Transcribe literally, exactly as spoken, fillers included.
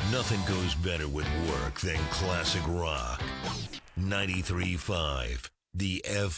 Nothing goes better with work than classic rock. ninety-three point five, The F